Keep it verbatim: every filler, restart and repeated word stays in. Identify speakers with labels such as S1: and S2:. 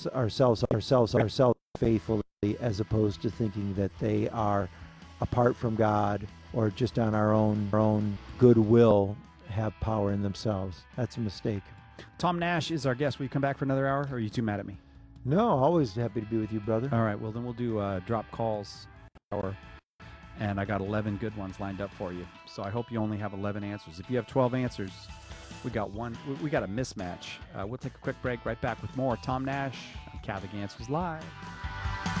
S1: ourselves, ourselves, ourselves faithfully, as opposed to thinking that they are apart from God or just on our own, our own goodwill have power in themselves. That's a mistake.
S2: Tom Nash is our guest. Will you come back for another hour, or are you too mad at me?
S1: No, always happy to be with you, brother.
S2: All right, well, then we'll do uh, drop calls hour, and I got eleven good ones lined up for you. So I hope you only have eleven answers. If you have twelve answers, we got one. We got a mismatch. Uh, we'll take a quick break. Right back with more Tom Nash on Catholic Answers Live.